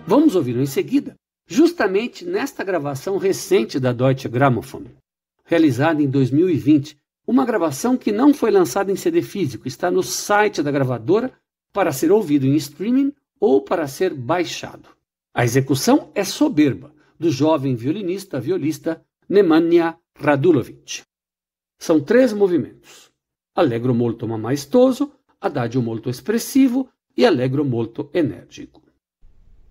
Vamos ouvi-lo em seguida, justamente nesta gravação recente da Deutsche Grammophon, realizada em 2020, uma gravação que não foi lançada em CD físico, está no site da gravadora para ser ouvido em streaming ou para ser baixado. A execução é soberba, do jovem violista Nemanja Radulovic. São 3 movimentos: allegro molto ma maestoso, adagio molto espressivo e allegro molto enérgico.